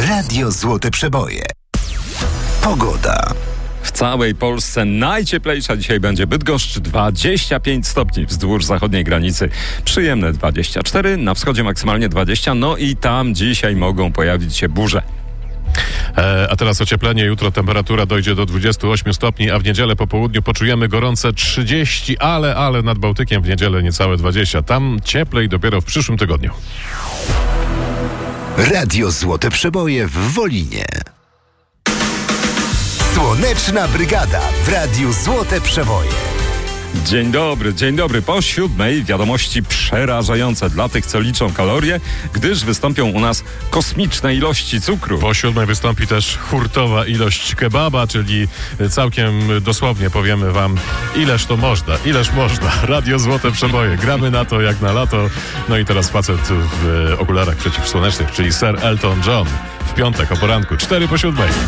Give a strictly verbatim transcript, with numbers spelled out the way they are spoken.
Radio Złote Przeboje. Pogoda. W całej Polsce najcieplejsza dzisiaj będzie Bydgoszcz, dwadzieścia pięć stopni wzdłuż zachodniej granicy. Przyjemne dwadzieścia cztery, na wschodzie maksymalnie dwadzieścia, no i tam dzisiaj mogą pojawić się burze. E, a teraz ocieplenie. Jutro temperatura dojdzie do dwudziestu ośmiu stopni, a w niedzielę po południu poczujemy gorące trzydzieści, ale, ale nad Bałtykiem w niedzielę niecałe dwadzieścia. Tam cieplej dopiero w przyszłym tygodniu. Radio Złote Przeboje w Wolinie. Słoneczna Brygada w Radiu Złote Przeboje. Dzień dobry, dzień dobry. Po siódmej wiadomości przerażające dla tych, co liczą kalorie, gdyż wystąpią u nas kosmiczne ilości cukru. Po siódmej wystąpi też hurtowa ilość kebaba, czyli całkiem dosłownie powiemy wam, ileż to można, ileż można. Radio Złote Przeboje. Gramy na to jak na lato. No i teraz facet w okularach przeciwsłonecznych, czyli Sir Elton John. W piątek o poranku, cztery po siódmej.